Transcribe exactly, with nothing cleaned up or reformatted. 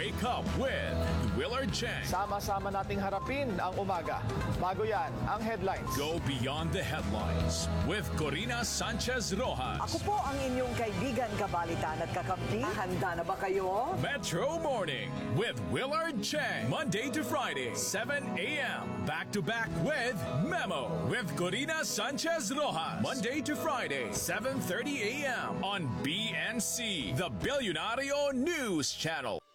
Wake up with Willard Cheng. Sama-sama nating harapin ang umaga. Bago yan, ang headlines. Go beyond the headlines with Corina Sanchez Rojas. Ako po ang inyong kaibigan, kabalitan at kakampi. Handa na ba kayo? Metro Morning with Willard Cheng. Monday to Friday, seven a.m. Back to back with Memo with Corina Sanchez Rojas. Monday to Friday, seven thirty a.m. on B N C, the Billionario News Channel.